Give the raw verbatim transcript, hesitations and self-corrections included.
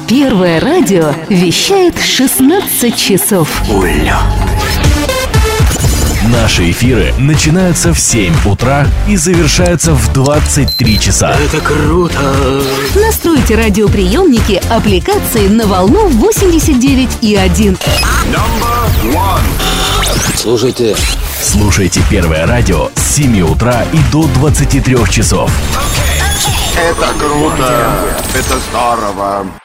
Первое радио вещает шестнадцать часов. Улет. Наши эфиры начинаются в семь утра и завершаются в двадцать три часа. Это круто! Настройте радиоприемники аппликации на волну восемьдесят девять и один. Слушайте. Слушайте Первое радио с семи утра и до двадцати трёх часов. Это круто! Это здорово!